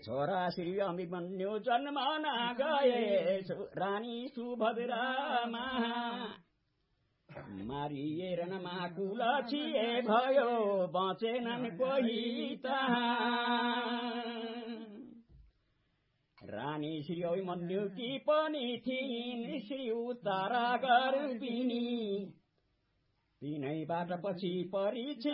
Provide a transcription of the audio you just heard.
छोरा श्री अभिमन्यु जन्मन गए रानी सुभद्रामा मारिएर नमाकुल छिए भयो बचेनन् कोही रानी श्री अभिमन्यु की पनि थिइन् श्री उत्तरा गर्भिणी तिनैबाट पछि परिछि